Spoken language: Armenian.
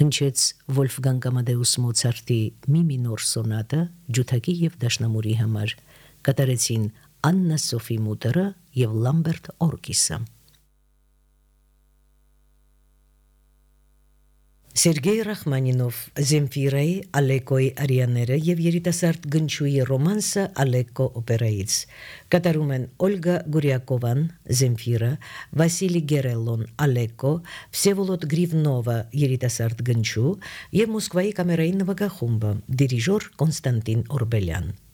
հնչեց Վոլֆգանգ Ամադեուս Մոցարտի մի մինոր սոնատը ջութակի եւ դաշնամուրի համար, կատարեցին Աննա Սոֆի Մուտերը եւ Լամբերտ Օրկիսը։ Սերգեյ Ռախմանինով Զեմֆիրայի Ալեկոյի արիաները եւ երիտասարդ գնչուի ռոմանսը Ալեկո օպերայից կատարում են Օլգա Գուրիակովան Զեմֆիրը, Վասիլի Գերելոն Ալեկո, Վսևոլոդ Գրիվնովը երիտասարդ գնչու եւ Մոսկվայի կամերային նվագախումբը դիրիժոր Կոնստանտին Օրբելյան։